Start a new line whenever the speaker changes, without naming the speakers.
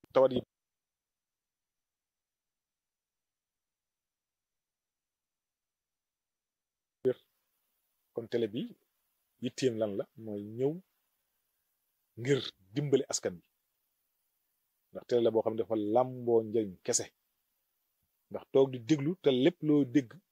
tawat yi kon télé bi yitteem lan la mooy ñëw ngir dimbali askan bi ndax télé la boo xam ne dafa làmboo njëriñ kese ndax toog di déglu te lépp loo dégg